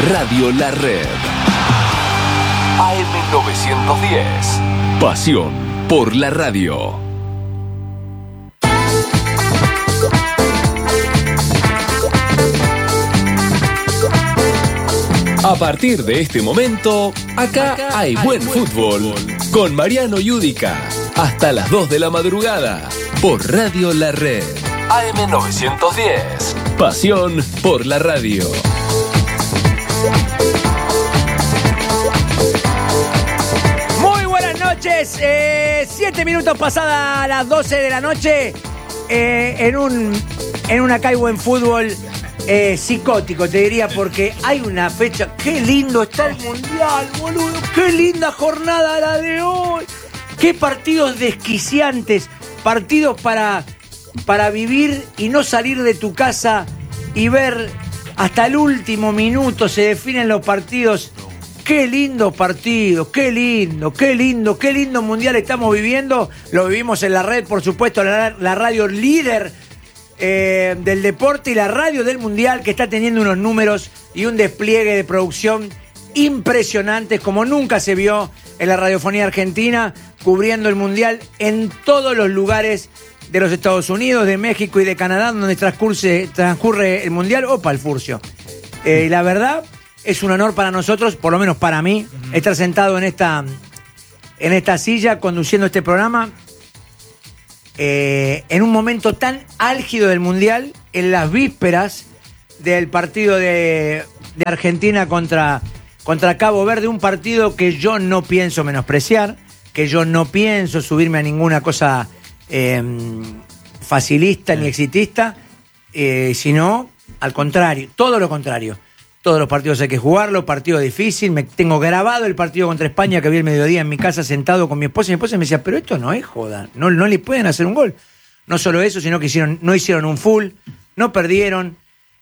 Radio La Red. AM910. Pasión por la radio. A partir de este momento, acá hay buen fútbol. Con Mariano Yudica. Hasta las 2 de la madrugada. Por Radio La Red. AM910. Pasión por la radio. Muy buenas noches. 7 minutos pasadas las 12 de la noche. En un acá hay buen fútbol. Psicótico, te diría, porque hay una fecha. Qué lindo está el Mundial, boludo. Qué linda jornada la de hoy. Qué partidos desquiciantes. Partidos para vivir y no salir de tu casa y ver hasta el último minuto. Se definen los partidos. Qué lindo partido, qué lindo Mundial estamos viviendo. Lo vivimos en la red, por supuesto, la radio líder del deporte y la radio del Mundial, que está teniendo unos números y un despliegue de producción impresionantes como nunca se vio en la radiofonía argentina, cubriendo el Mundial en todos los lugares de los Estados Unidos, de México y de Canadá, donde transcurre el Mundial. Opa, el furcio. Y la verdad, es un honor para nosotros, por lo menos para mí, estar sentado en esta silla conduciendo este programa. En un momento tan álgido del Mundial, en las vísperas del partido de Argentina contra Cabo Verde, un partido que yo no pienso menospreciar, que yo no pienso subirme a ninguna cosa facilista ni exitista, sino al contrario, todo lo contrario. Todos los partidos hay que jugarlos, partido difícil. Me tengo grabado el partido contra España que vi el mediodía en mi casa sentado con mi esposa. Y mi esposa me decía, pero esto no es joda, no le pueden hacer un gol. No solo eso, sino que no hicieron un full, no perdieron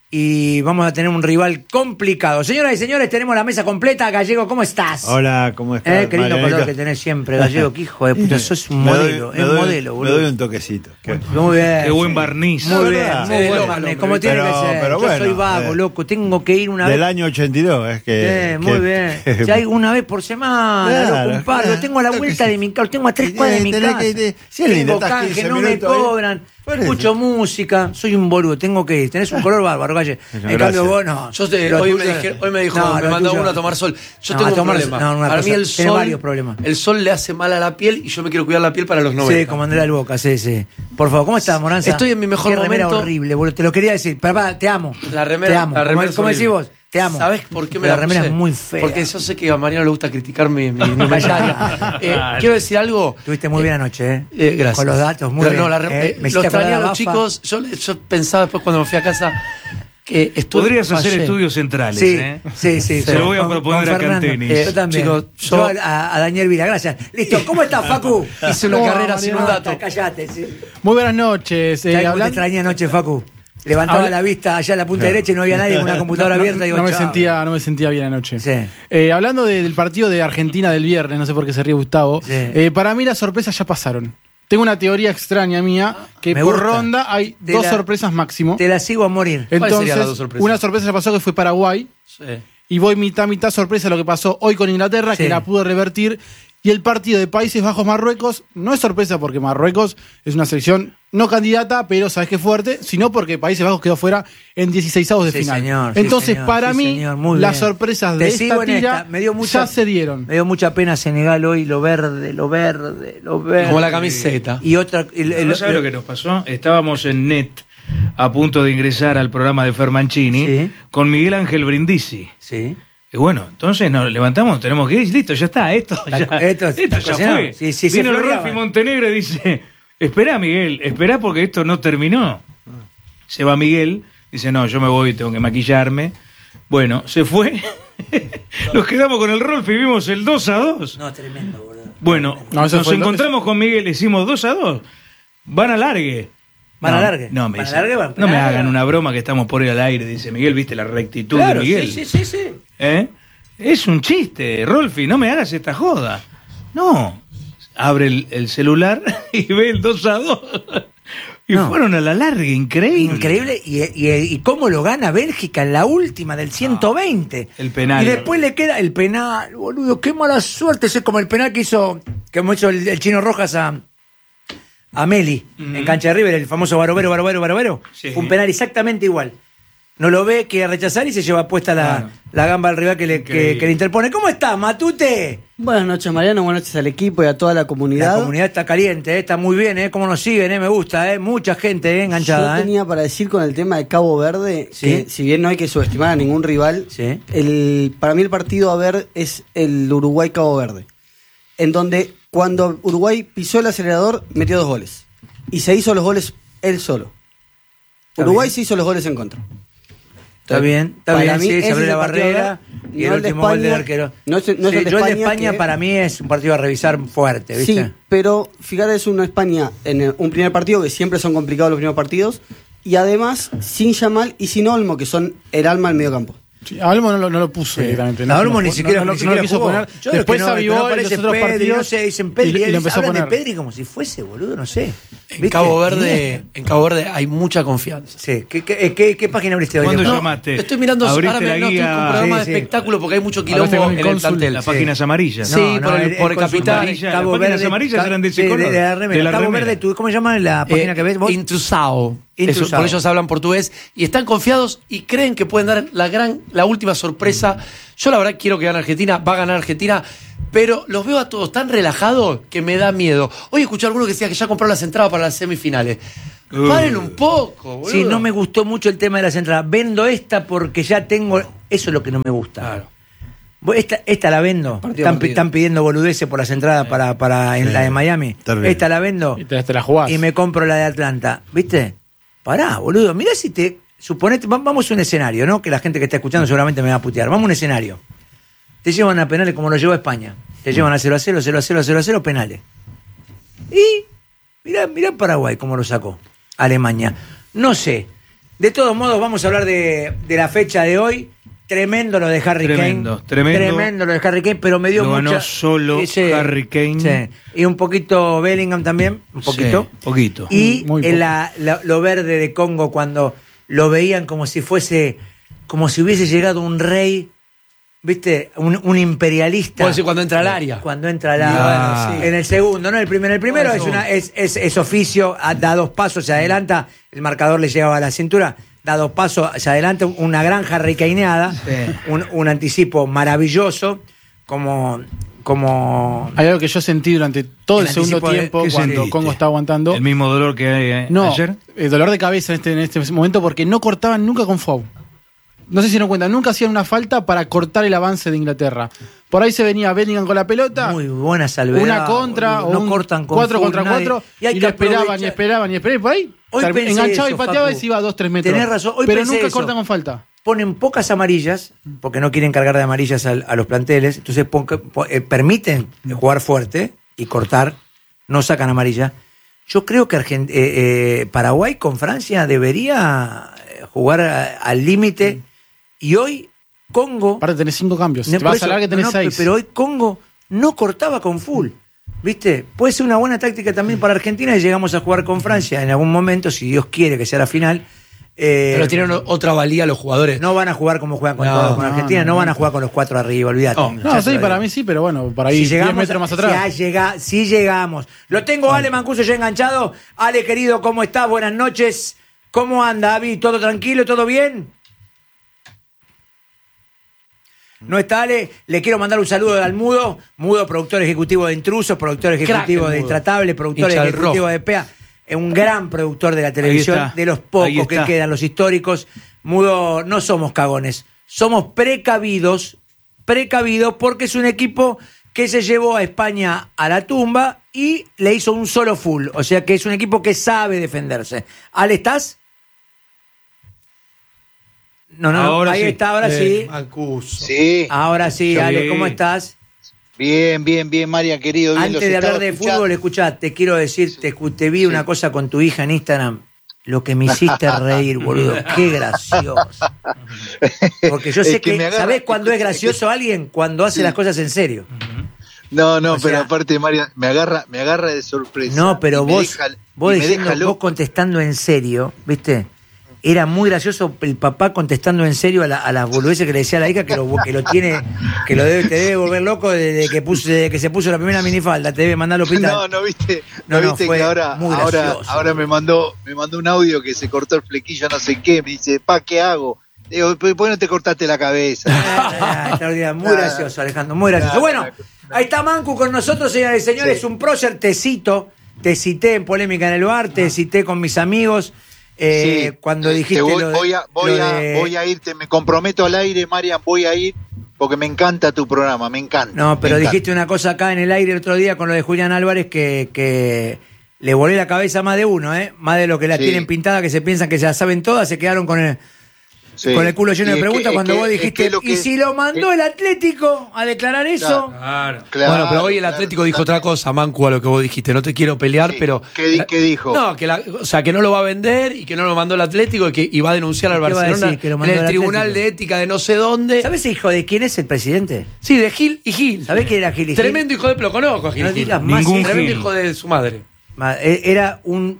y vamos a tener un rival complicado. Señoras y señores, tenemos la mesa completa. Gallego, ¿cómo estás? Hola, ¿cómo estás? Qué lindo color que tenés siempre, Gallego. Qué hijo de puta, sos un modelo. Es un modelo, boludo. Me doy un toquecito. Muy bien. Qué buen barniz. Muy bien, muy buen barniz. Como tiene que ser. Pero yo bueno, soy vago, loco. Tengo que ir una vez. Del año 82, es que... muy bien. Ya hay una vez por semana, claro, loco, un par. Lo tengo a la vuelta de mi casa, lo tengo a 3 cuadras de mi casa. Tengo canje, no me cobran. Escucho música, soy un boludo, tengo que ir. Tenés un color bárbaro, Galle. En cambio vos no. Hoy me dijo, me mandó uno a tomar sol. Yo tengo un problema. Para mí el sol, varios problemas. El sol le hace mal a la piel y yo me quiero cuidar la piel para los 90. Sí, como Andrea del Boca, sí. Por favor, ¿cómo estás, Moranza? Estoy en mi mejor momento. Remera horrible, boludo, te lo quería decir. Pero, te amo. La remera, te amo. ¿Cómo decís vos? Te amo. ¿Sabés por qué me la la remera puse? es muy fea. Porque yo sé que a Mariano le gusta criticar mi medalla. Quiero decir algo. Estuviste muy bien anoche, gracias. Con los datos, muy bien. No, lo extrañé a los chicos. Yo pensaba después cuando me fui a casa que podrías hacer estudios centrales. Sí. Se lo voy a proponer a Canteni. Yo también. Chicos, yo a Daniel Vila, gracias. Listo, ¿cómo estás, Facu? Hice una carrera sin un dato. Callate, sí. Muy buenas noches. Te extrañé anoche, Facu. Levantaba la vista allá a la punta derecha y no había nadie con una computadora abierta. No me sentía bien anoche. Sí. Hablando del partido de Argentina del viernes, no sé por qué se ríe Gustavo, para mí las sorpresas ya pasaron. Tengo una teoría extraña mía, que por ronda hay dos sorpresas máximo. Te la sigo a morir. Entonces, serían las dos sorpresas? Una sorpresa ya pasó, que fue Paraguay. Sí. Y voy mitad sorpresa lo que pasó hoy con Inglaterra, que la pudo revertir. Y el partido de Países Bajos-Marruecos no es sorpresa porque Marruecos es una selección no candidata, pero sabes que fuerte, sino porque Países Bajos quedó fuera en 16avos de final. Señor, entonces, para mí, las sorpresas de esta tira ya se dieron. Me dio mucha pena Senegal hoy, lo verde. Como la camiseta. Y otra... ¿No sabes lo que nos pasó? Estábamos en NET, a punto de ingresar al programa de Fer Mancini, con Miguel Ángel Brindisi. Sí. Y bueno, entonces nos levantamos, tenemos que ir, listo, ya está, esto ya fue. Sí, viene el Rolfi Montenegro y dice, esperá, Miguel, esperá porque esto no terminó. Se va Miguel, dice, no, yo me voy, tengo que maquillarme. Bueno, se fue, nos quedamos con el Rolfi y vimos el 2-2. No, tremendo, boludo. Bueno, nos encontramos con Miguel, hicimos 2-2. Van a largue. ¿Van a largue? No, me hagan una broma que estamos por ir al aire, dice Miguel, viste la rectitud de Miguel. Sí. Es un chiste, Rolfi, no me hagas esta joda. No, abre el celular y ve el 2-2. Y fueron a la larga, increíble. Increíble. Y cómo lo gana Bélgica en la última del 120. El penal. Y después le queda el penal, boludo. Qué mala suerte. Ese es como el penal que hizo el Chino Rojas a Meli en cancha de River, el famoso Barovero. Sí. Un penal exactamente igual. No lo ve, quiere rechazar y se lleva puesta la gamba al rival que le interpone. ¿Cómo está, Matute? Buenas noches, Mariano, buenas noches al equipo y a toda la comunidad. La comunidad está caliente, está muy bien, cómo nos siguen, me gusta, mucha gente enganchada. Yo tenía para decir con el tema de Cabo Verde, que si bien no hay que subestimar a ningún rival, para mí el partido a ver es el Uruguay-Cabo Verde, en donde cuando Uruguay pisó el acelerador metió 2 goles y se hizo los goles él solo. Uruguay se hizo los goles en contra. Está bien, sí, se abrió la barrera y el último gol del arquero. No es el de España para mí es un partido a revisar fuerte, ¿viste? Sí, pero fíjate, es una España en un primer partido, que siempre son complicados los primeros partidos, y además sin Yamal y sin Olmo, que son el alma del mediocampo. Sí, a Olmo no lo puso directamente. A Olmo ni siquiera lo quiso poner. Después avivó en los otros partidos. No sé, dicen Pedri, y lo empezó a poner. De Pedri como si fuese, boludo, no sé. En Cabo Verde hay mucha confianza. Sí. ¿Qué página abriste hoy? ¿Cuándo llamaste? Estoy mirando ahora estoy con un programa de espectáculo porque hay mucho quilombo en el plantel. Las páginas amarillas. Sí, por el capitán. Cabo Verde. Las amarillas eran de ese color. De la Cabo Verde, ¿cómo se llama la página que ves vos? Intrusao. Por ellos hablan portugués y están confiados y creen que pueden dar la última sorpresa. Yo la verdad quiero que gane Argentina, va a ganar Argentina, pero los veo a todos tan relajados que me da miedo. Hoy escuché a alguno que decía que ya compraron las entradas para las semifinales. Paren un poco, boludo. Sí, no me gustó mucho el tema de las entradas. Vendo esta porque ya tengo... Eso es lo que no me gusta. Claro. Esta la vendo. Están pidiendo boludeces por las entradas para en la de Miami. Terrible. Esta la vendo Y te la jugás. y me compro la de Atlanta. ¿Viste? Pará, boludo. Mirá si te... Suponete, vamos a un escenario, ¿no? Que la gente que está escuchando seguramente me va a putear. Vamos a un escenario. Te llevan a penales como lo llevó España. Te llevan a 0-0, 0-0, 0-0, penales. Y mirá Paraguay cómo lo sacó Alemania. No sé. De todos modos, vamos a hablar de la fecha de hoy. Tremendo lo de Harry Kane. Tremendo lo de Harry Kane, pero me dio mucha... ganó solo Harry Kane. Sí. Y un poquito Bellingham también. Un poquito. Sí, poquito. Y Muy lo verde de Congo cuando lo veían como si fuese... Como si hubiese llegado un rey... ¿Viste? Un imperialista. Puedo decir cuando entra al área. Cuando entra al área. Bueno, sí. En el segundo, ¿no? En el primero es oficio, da 2 pasos, se adelanta, el marcador le lleva a la cintura, da 2 pasos, se adelanta, una gran harricaneada, un anticipo maravilloso, como... Hay algo que yo sentí durante todo el segundo tiempo cuando Congo estaba aguantando. ¿El mismo dolor que hay ayer? El dolor de cabeza en este momento porque no cortaban nunca con foul. No sé si no cuentan, nunca hacían una falta para cortar el avance de Inglaterra. Por ahí se venía Bellingham con la pelota. Muy buena salvedad. Una contra, boludo, o no cortan con 4 contra 4. Y lo esperaban. Y por ahí enganchaba y pateaba y se iba a 2-3 metros. Tenés razón. Hoy pero nunca cortan con falta. Ponen pocas amarillas, porque no quieren cargar de amarillas a los planteles. Entonces permiten jugar fuerte y cortar. No sacan amarilla. Yo creo que Paraguay con Francia debería jugar al límite. Y hoy Congo... Aparte tenés 5 cambios. Te vas a hablar que tenés 6. Pero hoy Congo no cortaba con full. ¿Viste? Puede ser una buena táctica también para Argentina y llegamos a jugar con Francia en algún momento, si Dios quiere que sea la final. Pero tienen otra valía los jugadores. No van a jugar como juegan con Argentina, no van a jugar con los 4 arriba, olvídate. Sí, para mí sí, pero bueno, para ahí si 10 metros más atrás. Si llegamos. Lo tengo Ale Mancuso ya enganchado. Ale, querido, ¿cómo estás? Buenas noches. ¿Cómo anda, Avi? ¿Todo tranquilo? ¿Todo bien? No está Ale, le quiero mandar un saludo al Mudo, productor ejecutivo de Intrusos, productor ejecutivo de Intratable, productor ejecutivo de PEA, es un gran productor de la televisión, de los pocos que quedan, los históricos. Mudo, no somos cagones, somos precavidos porque es un equipo que se llevó a España a la tumba y le hizo un solo full, o sea que es un equipo que sabe defenderse. Ale, ¿estás? No, ahora ahí sí. Está, ahora sí. Mancuso. Sí. Ahora sí, Ale, ¿cómo estás? Bien, María, querido. Bien, antes de hablar de fútbol, escuchá, te quiero decir, te vi una cosa con tu hija en Instagram, lo que me hiciste reír, boludo, qué gracioso. Porque yo sé que ¿sabés cuándo es gracioso alguien? Cuando hace las cosas en serio. No, pero aparte, María, me agarra de sorpresa. No, pero vos contestando en serio, ¿viste? Era muy gracioso el papá contestando en serio a las boludeces que le decía a la hija que te debe volver loco desde que se puso la primera minifalda, te debe mandar al hospital. No, viste que ahora me mandó un audio que se cortó el flequillo, no sé qué, me dice, ¿qué hago? Digo, ¿por qué no te cortaste la cabeza? Muy gracioso, Alejandro, muy gracioso. Bueno, ahí está Mancu con nosotros, señores y señores, sí. Un prócer, te cité en Polémica en el Bar, te cité con mis amigos. Cuando dijiste voy a irte, me comprometo al aire, Marian, voy a ir porque me encanta tu programa, me encanta. No, pero dijiste una cosa acá en el aire el otro día con lo de Julián Álvarez que le volé la cabeza a más de uno, más de lo que la tienen pintada, que se piensan que se la saben todas, se quedaron con el culo lleno de preguntas cuando vos dijiste, ¿y si lo mandó el Atlético a declarar eso? Claro. Bueno, pero hoy el Atlético dijo otra cosa, Mancu, a lo que vos dijiste. No te quiero pelear, pero... ¿Qué dijo? No, que no lo va a vender y que no lo mandó el Atlético y va a denunciar al Barcelona en el Tribunal de Ética de no sé dónde. ¿Sabés, hijo de quién es el presidente? Sí, de Gil y Gil. ¿Sabés quién era Gil y Gil? Tremendo hijo de... Lo conozco a Gil y Gil. Tremendo hijo de su madre. Era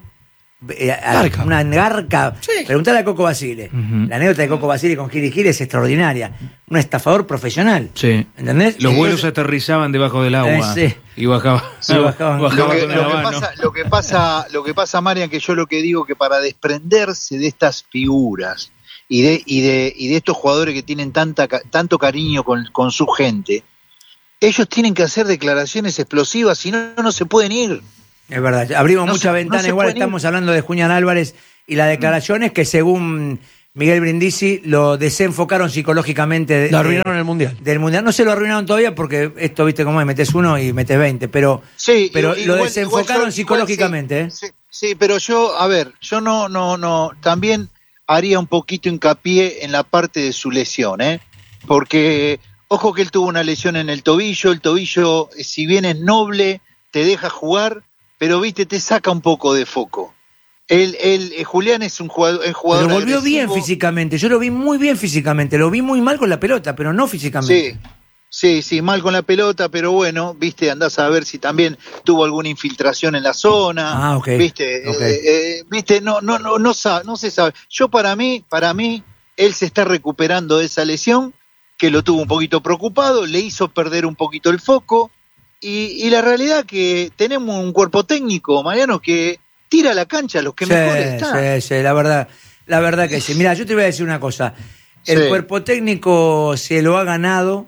una garca. Sí. Preguntale a Coco Basile. La anécdota de Coco Basile con Gil y Gil es extraordinaria. Un estafador profesional. Sí. ¿Entendés? Los vuelos aterrizaban debajo del agua. Sí. Y bajaban. Lo que pasa, Marian, que yo lo que digo que para desprenderse de estas figuras y de estos jugadores que tienen tanto cariño con su gente, ellos tienen que hacer declaraciones explosivas, si no se pueden ir. Es verdad, abrimos muchas ventanas, igual estamos hablando de Julián Álvarez y las declaraciones que según Miguel Brindisi lo desenfocaron psicológicamente. Lo arruinaron el Mundial. Del Mundial. No se lo arruinaron todavía porque esto, viste cómo es, metes uno y metes 20, pero lo desenfocaron psicológicamente. Sí, pero yo no, también haría un poquito hincapié en la parte de su lesión, porque ojo que él tuvo una lesión en el tobillo, si bien es noble, te deja jugar, pero viste, te saca un poco de foco. Julián es un jugador. Pero volvió bien físicamente. Yo lo vi muy bien físicamente. Lo vi muy mal con la pelota, pero no físicamente. Sí, mal con la pelota, pero bueno, viste, andás a ver si también tuvo alguna infiltración en la zona. Ok. Viste, viste, no se sabe. Para mí, él se está recuperando de esa lesión, que lo tuvo un poquito preocupado, le hizo perder un poquito el foco. Y la realidad que tenemos un cuerpo técnico, Mariano, que tira a la cancha a los que mejor están. Sí, la verdad que sí. Mira, yo te voy a decir una cosa. El cuerpo técnico se ha ganado,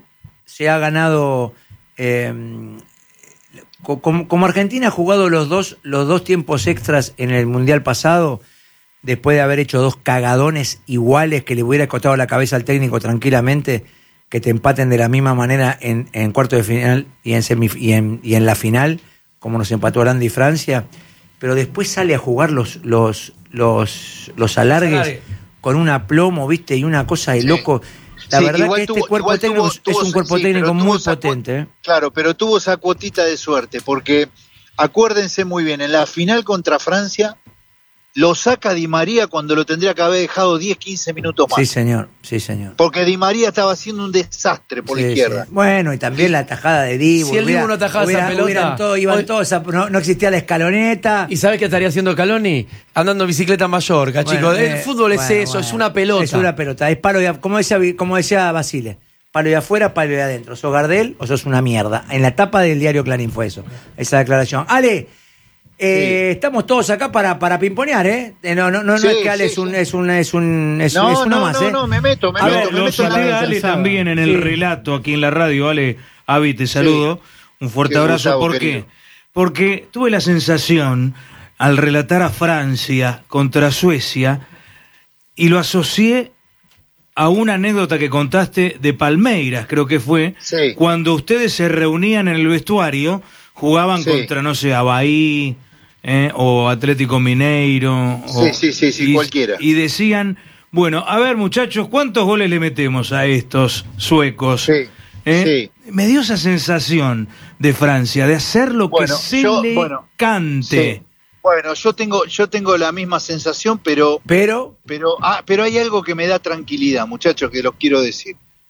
como Argentina ha jugado los dos tiempos extras en el Mundial pasado, después de haber hecho 2 cagadones iguales que le hubiera costado la cabeza al técnico tranquilamente, que te empaten de la misma manera en cuarto de final y en la final, como nos empató Holanda y Francia, pero después sale a jugar los alargues con un aplomo, ¿viste? Y una cosa de loco. La verdad que este cuerpo técnico es un cuerpo técnico muy potente. Claro, pero tuvo esa cuotita de suerte, porque acuérdense muy bien, en la final contra Francia lo saca Di María cuando lo tendría que haber dejado 10-15 minutos más. Sí, señor. Porque Di María estaba haciendo un desastre por la izquierda. Sí. Bueno, y también la tajada de Dibu. Si el Dibu no atajaba esa pelota, iban todos, no existía la escaloneta. ¿Y sabes qué estaría haciendo Scaloni? Andando en bicicleta en Mallorca, chicos. El fútbol es eso, es una pelota. Es una pelota, es palo de, como decía Basile, palo de afuera, palo de adentro. ¿Sos Gardel o sos una mierda? En la tapa del diario Clarín fue eso, esa declaración. Ale, estamos todos acá para pimponear, No es que Ale es uno más, No, me meto. Lo salude a Ale también en el relato aquí en la radio. Ale, Avi, te saludo. Un fuerte abrazo. ¿Por qué? Porque tuve la sensación, al relatar a Francia contra Suecia, y lo asocié a una anécdota que contaste de Palmeiras, creo que fue, cuando ustedes se reunían en el vestuario, jugaban contra, no sé, Avaí, o Atlético Mineiro. Cualquiera. Y decían, bueno, a ver muchachos, ¿cuántos goles le metemos a estos suecos? Me dio esa sensación de Francia, de hacer lo que cante. Bueno, yo tengo la misma sensación, pero hay algo que me da tranquilidad, muchachos, que los quiero decir.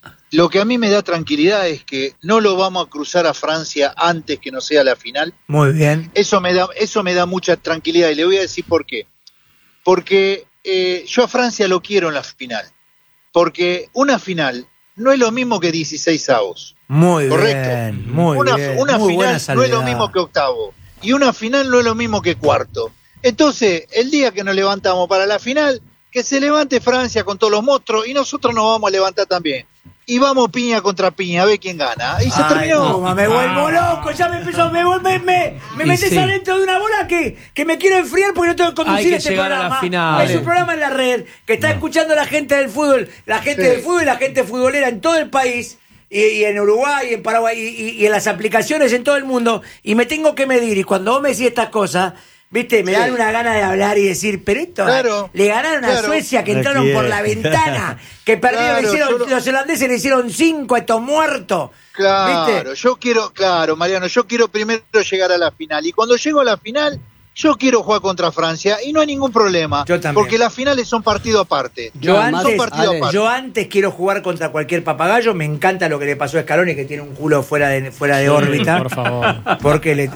Lo que a mí me da tranquilidad es que no lo vamos a cruzar a Francia antes que no sea la final. Muy bien. Eso me da mucha tranquilidad y le voy a decir por qué. Porque yo a Francia lo quiero en la final. Porque una final no es lo mismo que 16avos. Muy ¿correcto? bien, muy bien. Una Muy final no es lo mismo que octavo. Y una final no es lo mismo que cuarto. Entonces, el día que nos levantamos para la final, que se levante Francia con todos los monstruos y nosotros nos vamos a levantar también. Y vamos piña contra piña, a ver quién gana. Y se terminó. No, me vuelvo loco, ya me empezó, me metes sí. adentro de una bola que me quiero enfriar porque no tengo que conducir Hay que este llegar a programa. la final. Es un programa en la red que está escuchando la gente del fútbol, la gente del fútbol y la gente futbolera en todo el país. Y en Uruguay, y en Paraguay, y en las aplicaciones en todo el mundo, y me tengo que medir, y cuando vos me decís estas cosas, viste, me dan una gana de hablar y decir, pero esto, le ganaron a Suecia, que entraron por la ventana, que perdieron, los holandeses le hicieron 5 a estos muertos. Claro, ¿viste? Mariano, yo quiero primero llegar a la final, y cuando llego a la final, yo quiero jugar contra Francia, y no hay ningún problema, Yo también. porque las finales son partido aparte. Yo antes quiero jugar contra cualquier papagayo. Me encanta lo que le pasó a Scaloni, que tiene un culo fuera de órbita. Por favor. Porque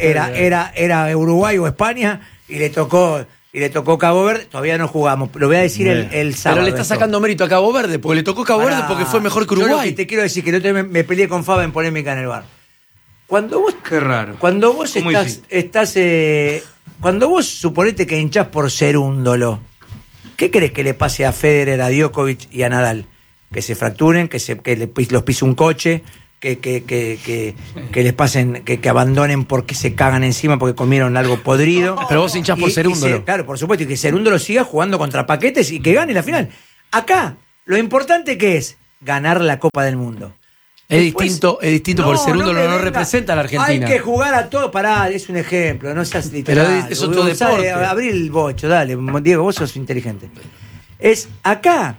era Uruguay o España y le tocó Cabo Verde. Todavía no jugamos. Lo voy a decir el sábado. Pero le está sacando mérito a Cabo Verde, porque le tocó Cabo Verde porque fue mejor que Yo Uruguay. lo que te quiero decir que el otro día me peleé con Faba en polémica en el bar. Cuando vos Qué raro. Cuando vos ¿Cómo cuando vos suponete que hinchás por Cerúndolo, ¿qué crees que le pase a Federer, a Djokovic y a Nadal? Que se fracturen, que los pise un coche, que les pasen, que abandonen porque se cagan encima porque comieron algo podrido. Pero vos hinchás por Cerúndolo. Claro, por supuesto, y que Cerúndolo siga jugando contra Paquetes y que gane la final. Acá, lo importante que es ganar la Copa del Mundo. Es Después, distinto porque Cerúndolo no representa a la Argentina. Hay que jugar a todo. Pará, es un ejemplo, no seas literal. Pero es otro deporte. Abrí el bocho, dale, Diego, vos sos inteligente. Es acá.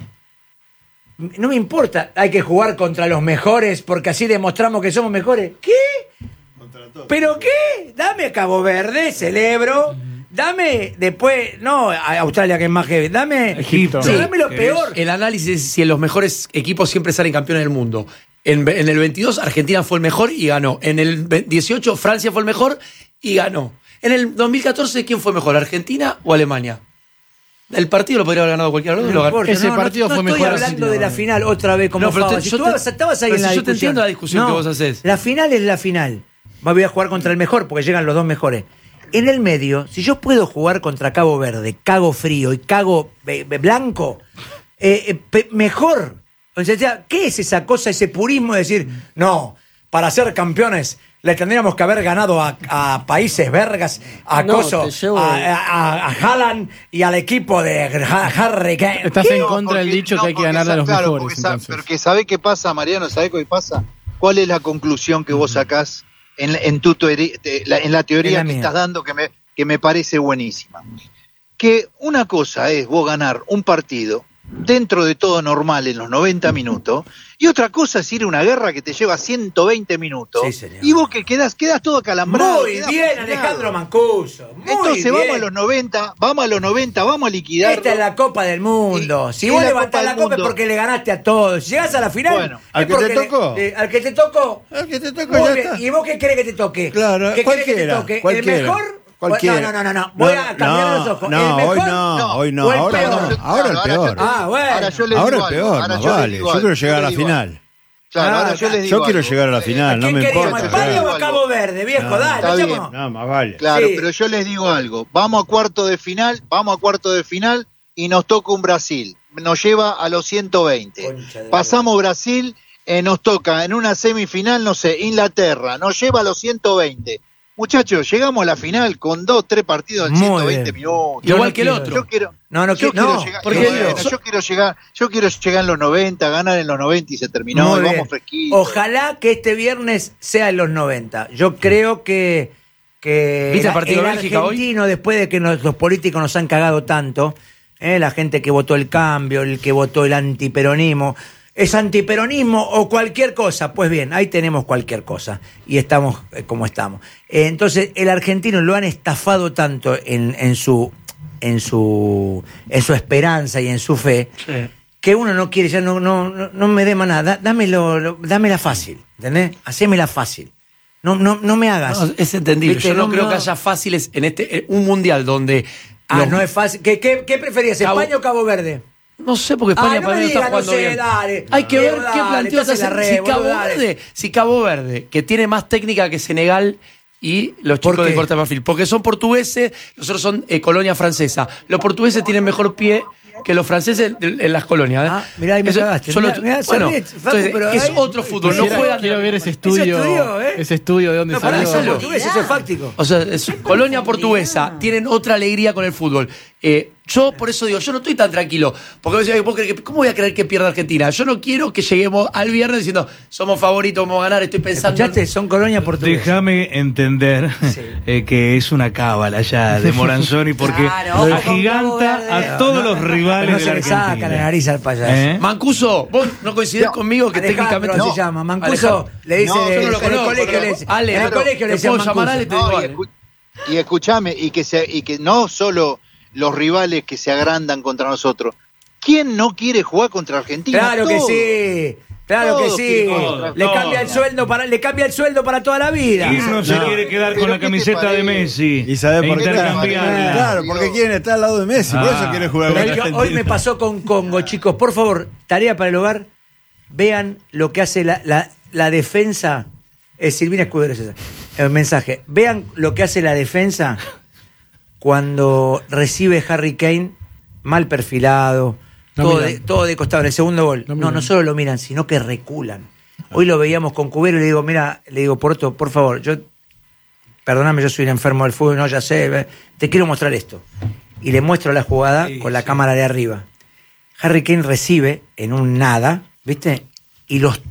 No me importa, hay que jugar contra los mejores porque así demostramos que somos mejores. ¿Qué? ¿Pero qué? Dame a Cabo Verde, celebro. Dame después, no a Australia que es más heavy, dame Egipto. Sí, dame lo peor. El análisis es si los mejores equipos siempre salen campeones del mundo. En el 22 Argentina fue el mejor y ganó. En el 18 Francia fue el mejor y ganó. En el 2014 ¿quién fue mejor? ¿Argentina o Alemania? El partido lo podría haber ganado cualquiera. Ese partido fue mejor. Estoy hablando de la final otra vez como Faba. Si tú estabas ahí en la discusión. Yo te entiendo la discusión que vos haces. La final es la final. Voy a jugar contra el mejor porque llegan los dos mejores. En el medio, si yo puedo jugar contra Cabo Verde, Cago Frío y Cago Blanco, mejor. O sea, ¿qué es esa cosa, ese purismo de decir, no, para ser campeones le tendríamos que haber ganado a Países Vergas, a Haaland y al equipo de Harry Kane? Estás en contra del dicho que hay que ganarle a los mejores. Porque ¿sabés qué pasa, Mariano? ¿Sabés qué pasa? ¿Cuál es la conclusión que vos sacás en la teoría que estás dando que me parece buenísima? Que una cosa es vos ganar un partido dentro de todo normal en los 90 minutos, y otra cosa es ir a una guerra que te lleva 120 minutos, y vos que quedás todo acalambrado. Muy bien, Alejandro Mancuso. Entonces bien. vamos a los 90, vamos a liquidar. Esta es la Copa del Mundo. Si vos levantás la Copa es porque le ganaste a todos. Si llegás a la final, bueno, al que te tocó. Al que te tocó. Ya está. ¿Y vos qué querés que te toque? Claro, ¿Qué querés que te toque? cualquiera. ¿El mejor? Cualquiera. No. Voy a cambiar los ojos. No, ¿El mejor? hoy no. Ahora el peor. Bueno. Ahora el peor, más vale. Yo quiero llegar a la final. Claro, ahora yo les digo. Yo quiero llegar a la final, no me importa. ¿España o a Cabo Verde, viejo? Dale, no, más vale. Claro, pero yo les digo algo. Vamos a cuarto de final y nos toca un Brasil. Nos lleva a los 120. Pasamos Brasil, nos toca en una semifinal, no sé, Inglaterra. Nos lleva a los 120. Muchachos, llegamos a la final con 2-3 partidos en 120 minutos. Igual que el otro. Yo quiero llegar en los 90, ganar en los 90 y se terminó. Y vamos fresquitos. Ojalá que este viernes sea en los 90. Yo creo que ¿viste el partido el de Bélgica argentino, hoy? Después de que los políticos nos han cagado tanto, la gente que votó el cambio, el que votó el antiperonismo, ¿es antiperonismo o cualquier cosa? Pues bien, ahí tenemos cualquier cosa y estamos como estamos. Entonces, el argentino lo han estafado tanto en su esperanza y en su fe, que uno no quiere, ya no me dé más nada, dámela fácil, ¿entendés? Hacémela fácil. No me hagas. No, es entendible. ¿Viste? Yo no creo que haya fáciles en un mundial donde... no es fácil. ¿Qué preferías, España o Cabo Verde? No sé, porque España para mí está jugando bien. Dale, hay que ver qué planteos hace si Cabo Verde, que tiene más técnica que Senegal y los chicos de Costa de Marfil, porque son portugueses, nosotros son colonia francesa. Los portugueses tienen mejor pie que los franceses en las colonias. Mirá, ahí me cagaste. Es otro fútbol. Quiero ver ese estudio. Ese estudio de dónde salió. Son portugueses, eso es fáctico. O sea, es colonia portuguesa. Tienen otra alegría con el fútbol. Yo por eso digo, yo no estoy tan tranquilo. Porque a veces ¿cómo voy a creer que pierda Argentina? Yo no quiero que lleguemos al viernes diciendo, somos favoritos, vamos a ganar. Estoy pensando... ¿Escuchaste? Son colonia portuguesa. Déjame entender que es una cábala ya de Moranzoni, porque agiganta a todos los rivales de la Argentina. Saca la nariz al payaso. Mancuso, vos no coincidés conmigo que técnicamente se llama. Mancuso le dice yo no lo conozco. en el colegio le decían Mancuso. Y escuchame, y que no solo los rivales que se agrandan contra nosotros. ¿Quién no quiere jugar contra Argentina? Claro que sí. Claro que sí. Le cambia el sueldo para toda la vida. Y no se quiere quedar con la camiseta de Messi. ¿Y sabés por qué? Intercambiarla. Claro, porque quieren estar al lado de Messi, por eso quiere jugar contra Argentina. Hoy me pasó con Congo, chicos. Por favor, tarea para el hogar. Vean lo que hace la defensa. Silvina Escudero, el mensaje. Vean lo que hace la defensa cuando recibe Harry Kane mal perfilado, todo de costado, en el segundo gol. No solo lo miran, sino que reculan. Hoy lo veíamos con Cubero y le digo, Porto, por favor, perdóname, yo soy un enfermo del fútbol, no, ya sé, te quiero mostrar esto. Y le muestro la jugada con la cámara de arriba. Harry Kane recibe en un nada, ¿viste? Y los